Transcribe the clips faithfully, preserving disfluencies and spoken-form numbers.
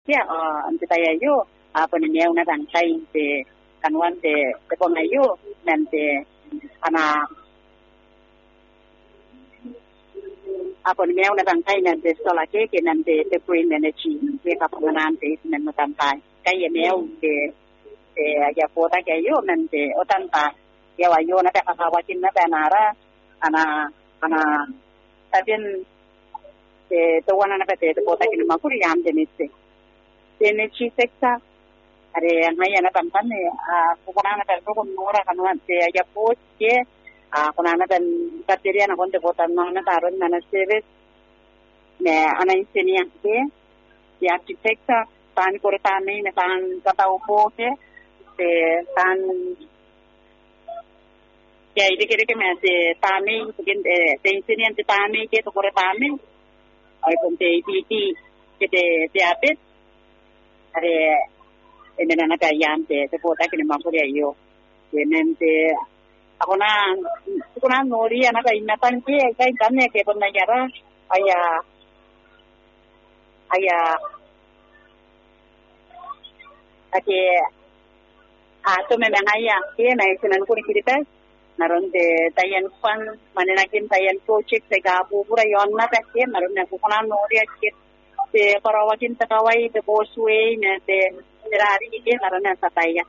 ya ante tayo yo apa ni niya una bantay de kanuan de de pomayo nante ana apa ni niya una bantay nante sola ke ke nante de green energy ke kapanganan de nan matampay kaya niya de de ya pota kayo nante otanta ya wayo na ta kawakin na banara ana ana tabin de tawana na pete de pota kin makuri yam de nite energy sector are anaya na tampane a kuna na ta ko nora kanuan de ya pot ke a kuna na tan bateria na konte pota na taron na service ne ana engineer ke ya architecture tan kortane na tan kata upo ke de tan ya ide kere ke me de tani mungkin de engineer de tani ke to kortane ai ponte iti ke de de apet are ene na kayam te te pota kini makuri ayo yenente ako na ko na nori ana kay natan ke kay kanya ke pon nayara aya aya ake ato me nangaya ke na isinan ko ni kirita naron de tayan pan mananakin tayan project se gabu pura yon na pe naron na ko na nori ake te parawakin takawai te boswe na te Ferrari ke karena sataya.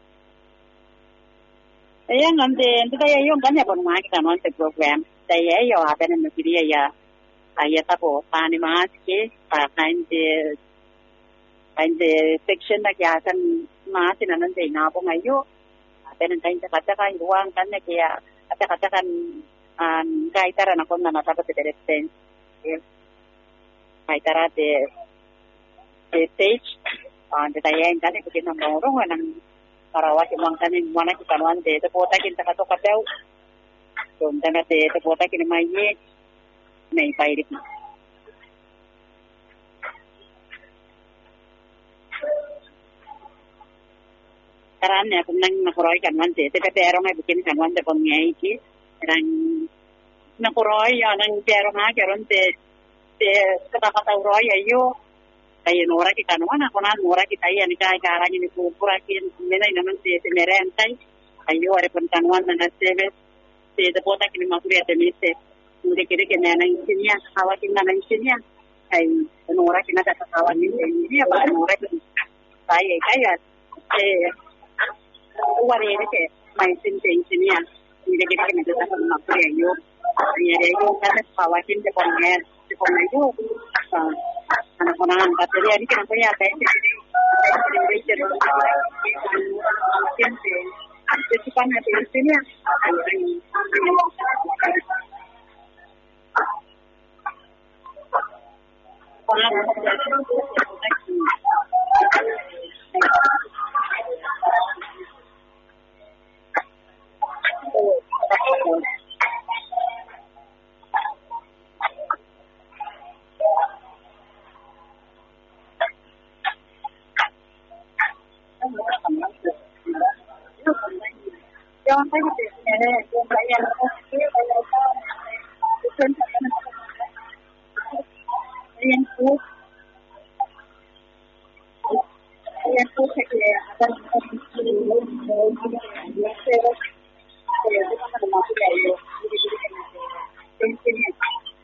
Ayan nante ente tayo yung kanya pon mga kita non te program. Tayo yo apa na nagiri ya aya tapo pani mas ke pa kain de kain de section na kaya kan mas na nante na po ngayo. Apa na kain kata kan ruang kan ke ya kata kata kan an kaitara na kon na natapo te resistance. Kaitara de de stage ante tayo yung kanya kutin na morong nang parawa si mga kanin mana kita nuan de te pota kin ta kato kadaw so tanga te te pota kin maye nei pairik na karan ne kun nang nakuroy kan wan te te pero nga bikin kan wan de ponyai ki rang nakuroy anang pero nga karon te te kata kata uroy ayo kaya nora kita nuan ako na nora kita yan kaya kaya ni pupura kin mena inaman si si merentay ayo are pun kanuan na sebe si de pota kin makuri ate mise hindi kire kin na nang sinya hawakin na nang sinya ay nora kina ta kawan ni ni ba nora kin kaya kaya eh wari ni ke mai sin sin sinya hindi kire kin ta makuri ayo ay ayo kana hawakin de pongen de pongen anak anak bateria ini kan punya apa ini ini jadi mungkin sih cepat nanti di sini Jangan saya gitu, nenek, yang bayar oke, bayar apa, itu kan yang food